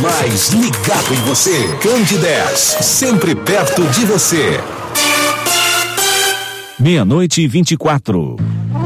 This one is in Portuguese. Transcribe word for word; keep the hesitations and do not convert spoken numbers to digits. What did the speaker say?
mais ligado em você. Cande dez, sempre perto de você. Meia-noite e vinte e quatro.